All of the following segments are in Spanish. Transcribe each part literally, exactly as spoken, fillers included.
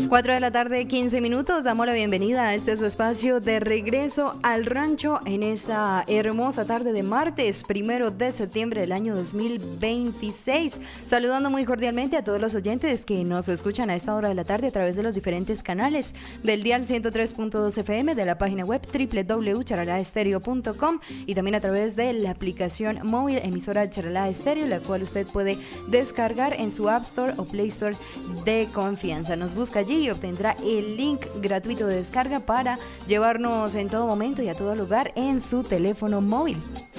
cuatro de la tarde, quince minutos. Damos la bienvenida a este su espacio de regreso al rancho en esta hermosa tarde de martes, primero de septiembre del año dos mil veintiséis. Saludando muy cordialmente a todos los oyentes que nos escuchan a esta hora de la tarde a través de los diferentes canales del dial ciento tres punto dos F M, de la página web doble u doble u doble u punto charalá estéreo punto com y también a través de la aplicación móvil emisora Charalá Estéreo, la cual usted puede descargar en su App Store o Play Store de confianza. Nos busca allí y obtendrá el link gratuito de descarga para llevarnos en todo momento y a todo lugar en su teléfono móvil.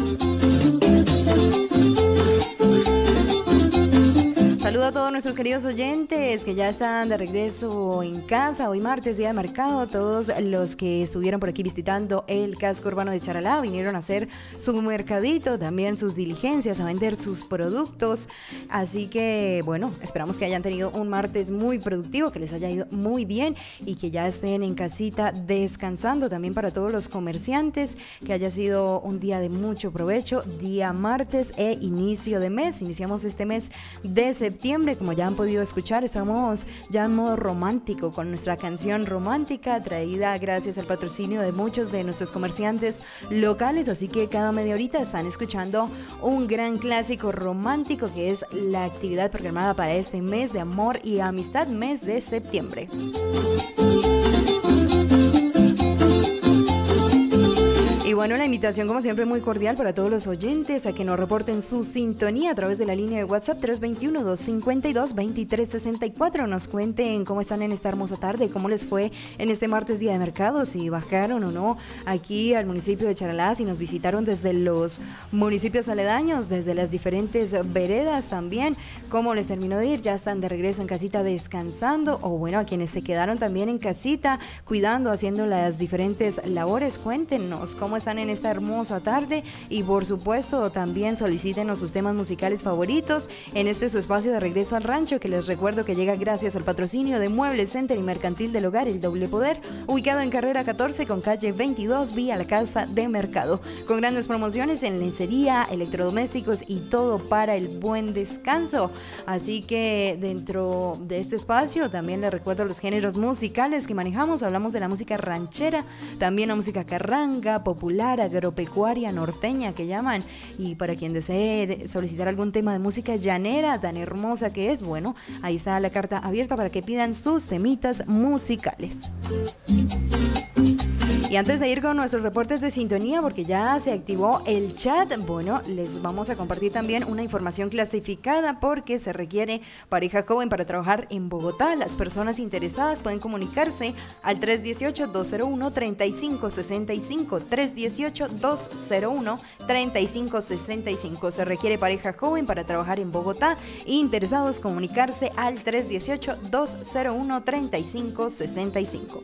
Saludo a todos nuestros queridos oyentes que ya están de regreso en casa. Hoy martes, día de mercado. Todos los que estuvieron por aquí visitando el casco urbano de Charalá vinieron a hacer su mercadito, también sus diligencias, a vender sus productos. Así que, bueno, esperamos que hayan tenido un martes muy productivo, que les haya ido muy bien y que ya estén en casita descansando. También para todos los comerciantes, que haya sido un día de mucho provecho, día martes e inicio de mes. Iniciamos este mes de septiembre. Como ya han podido escuchar, estamos ya en modo romántico con nuestra canción romántica, traída gracias al patrocinio de muchos de nuestros comerciantes locales, así que cada media horita están escuchando un gran clásico romántico que es la actividad programada para este mes de amor y amistad, mes de septiembre. Y bueno, la invitación como siempre muy cordial para todos los oyentes a que nos reporten su sintonía a través de la línea de WhatsApp tres dos uno, dos cinco dos, dos tres seis cuatro. Nos cuenten cómo están en esta hermosa tarde, cómo les fue en este martes día de mercado, si bajaron o no aquí al municipio de Charalá, si nos visitaron desde los municipios aledaños, desde las diferentes veredas también, cómo les terminó de ir, ya están de regreso en casita descansando, o bueno, a quienes se quedaron también en casita cuidando, haciendo las diferentes labores, cuéntenos cómo están en esta hermosa tarde y por supuesto también solicítenos sus temas musicales favoritos en este su espacio de regreso al rancho, que les recuerdo que llega gracias al patrocinio de Muebles Center y Mercantil del Hogar, el Doble Poder, ubicado en carrera catorce con calle veintidós, vía la Casa de Mercado, con grandes promociones en lencería, electrodomésticos y todo para el buen descanso. Así que dentro de este espacio también les recuerdo los géneros musicales que manejamos. Hablamos de la música ranchera, también la música carranga, popular, agropecuaria, norteña que llaman, y para quien desee solicitar algún tema de música llanera tan hermosa que es, bueno, ahí está la carta abierta para que pidan sus temitas musicales. Y antes de ir con nuestros reportes de sintonía, porque ya se activó el chat, bueno, les vamos a compartir también una información clasificada porque se requiere pareja joven para trabajar en Bogotá. Las personas interesadas pueden comunicarse al tres uno ocho, dos cero uno, tres cinco seis cinco, tres uno ocho, dos cero uno, tres cinco seis cinco. Se requiere pareja joven para trabajar en Bogotá. Interesados, comunicarse al tres uno ocho, dos cero uno, tres cinco seis cinco.